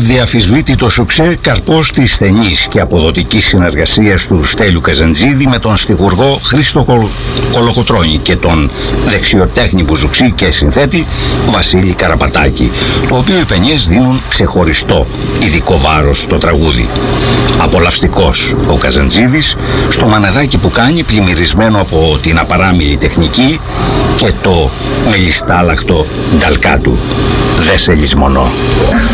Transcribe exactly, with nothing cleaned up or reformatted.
αδιαφυσβήτητο σουξέ καρπός της στενής και αποδοτικής συνεργασίας του Στέλιου Καζαντζίδη με τον στιχουργό Χρήστο Κολ... Κολοκοτρώνη και τον δεξιοτέχνη μπουζουξή και συνθέτη Βασίλη Καραπατάκη, το οποίο οι πενιές δίνουν ξεχωριστό ειδικό βάρος στο τραγούδι. Απολαυστικός ο Καζαντζίδης στο μανεδάκι που κάνει, πλημμυρισμένο από την απαράμιλη τεχνική και το μελιστάλακτο νταλκά του. Δε σε λησμονώ.